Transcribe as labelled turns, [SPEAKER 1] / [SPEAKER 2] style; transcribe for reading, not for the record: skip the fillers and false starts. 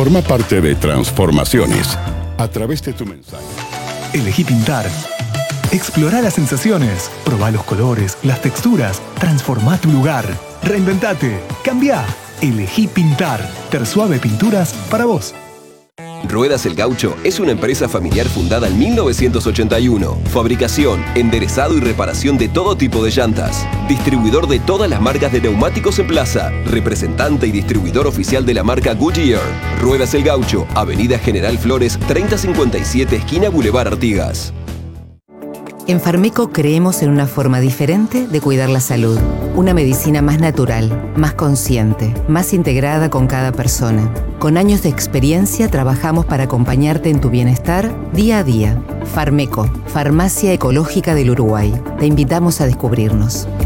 [SPEAKER 1] Forma parte de Transformaciones a través de tu mensaje.
[SPEAKER 2] Elegí pintar. Explorá las sensaciones. Probá los colores, las texturas. Transformá tu lugar. Reinventate. Cambiá. Elegí pintar. Tersuave Pinturas para vos.
[SPEAKER 3] Ruedas El Gaucho es una empresa familiar fundada en 1981. Fabricación, enderezado y reparación de todo tipo de llantas. Distribuidor de todas las marcas de neumáticos en plaza. Representante y distribuidor oficial de la marca Goodyear. Ruedas El Gaucho, Avenida General Flores, 3057, esquina Boulevard Artigas.
[SPEAKER 4] En Farmeco creemos en una forma diferente de cuidar la salud. Una medicina más natural, más consciente, más integrada con cada persona. Con años de experiencia trabajamos para acompañarte en tu bienestar día a día. Farmeco, Farmacia Ecológica del Uruguay. Te invitamos a descubrirnos.